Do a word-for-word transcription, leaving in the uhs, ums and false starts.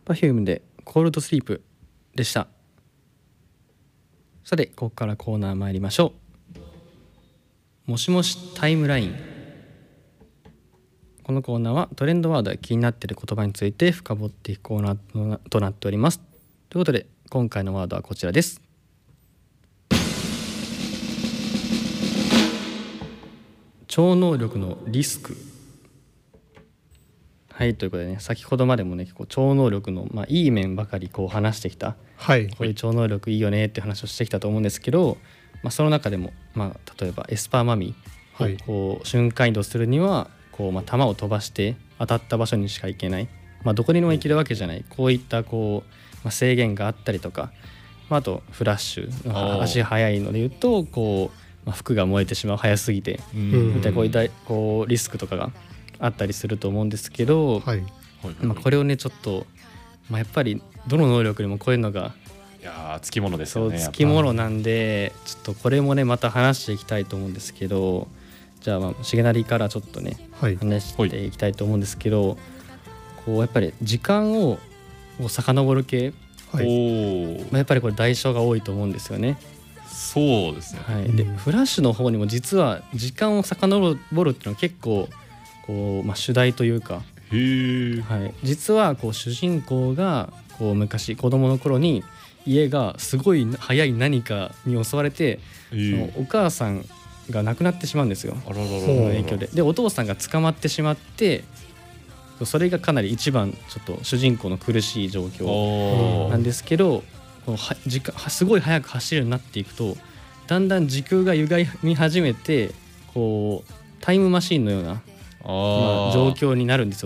Perfume でコールドスリープでした。さてここからコーナー参りましょう。もしもしタイムライン。このコーナーはトレンドワードや気になっている言葉について深掘っていくコーナーとなっております。ということで今回のワードはこちらです。超能力のリスク。はい、ということでね、先ほどまでもね結構超能力の、まあ、いい面ばかりこう話してきた、 はい、 こういう超能力いいよねって話をしてきたと思うんですけど、まあ、その中でも、まあ、例えばエスパーマミをこう瞬間移動するにはこう、まあ、弾を飛ばして当たった場所にしか行けない、まあ、どこにでも行けるわけじゃない、こういったこう、まあ、制限があったりとか、まあ、あとフラッシュ、足速いのでいうとこう、まあ、服が燃えてしまう、速すぎて、うん、みたいなこういったこうリスクとかがあったりすると思うんですけど、はいまあ、これをねちょっと、まあ、やっぱりどの能力にもこういうのがいやつきものですよね。 そうつきものなんでちょっとこれもねまた話していきたいと思うんですけど、じゃあまあ重成からちょっとね、はい、話していきたいと思うんですけど、こうやっぱり時間を遡る系、はいおまあ、やっぱりこれ代償が多いと思うんですよね。 そうですね、 はい、でフラッシュの方にも実は時間を遡るっていうのは結構こう、まあ、主題というか、 へー、 はい、実はこう主人公がこう昔子供の頃に家がすごい早い何かに襲われて、そのお母さんが亡くなってしまうんですよ。 あららららその影響ででお父さんが捕まってしまって、それがかなり一番ちょっと主人公の苦しい状況なんですけど、このは時間すごい速く走るようになっていくとだんだん時空が歪み始めてこうタイムマシーンのような、まあ、状況になるんですよ。